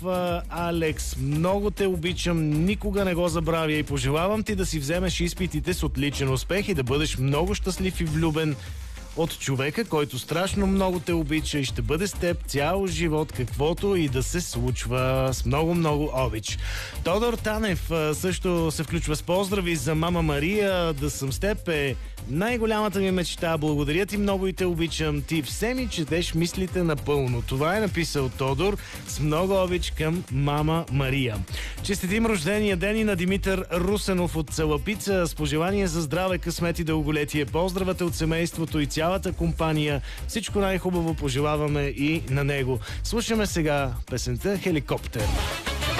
Алекс, много те обичам, никога не го забравя и пожелавам ти да си вземеш изпитите с отличен успех и да бъдеш много щастлив и влюбен от човека, който страшно много те обича и ще бъде с теб цял живот, каквото и да се случва. С много обич. Тодор Танев също се включва с поздрави за мама Мария. Да съм с теб е най-голямата ми мечта. Благодаря ти много и те обичам. Ти все ми четеш мислите напълно. Това е написал Тодор с много обич към мама Мария. Честитим рождения ден и на Димитър Русенов от Целапица с пожелание за здраве, късмет и дълголетие. Поздравате от семейството и цялата компания. Всичко най-хубаво пожелаваме и на него. Слушаме сега песента "Хеликоптер".